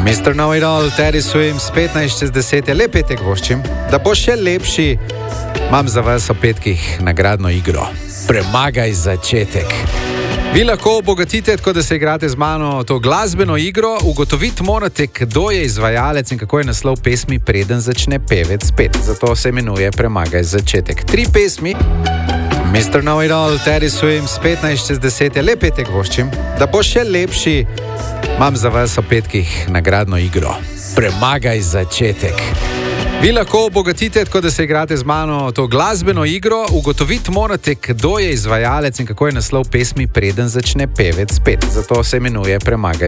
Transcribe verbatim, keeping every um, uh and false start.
mister Know-it-all, Teddy Swims, petnajst čez deset je lep petek voščim. Da bo še lepši, imam za vas o petkih nagradno igro. Premagaj začetek. Vi lahko obogatite, tako da se igrate z mano to glasbeno igro. Ugotoviti morate, kdo je izvajalec in kako je naslov pesmi, preden začne pevec pet. Zato se imenuje Premagaj začetek. Tri pesmi. mister Know-it-all, Teddy Swims, petnajst čez deset je lep petek voščim. Da bo še lepši, imam za vas o petkih nagradno igro. Premagaj začetek. Vi lahko obogatite, tako da se igrate z mano to glasbeno igro. Ugotoviti morate, kdo je izvajalec in kako je naslov pesmi, preden začne pevec pet. Zato se imenuje Premagaj.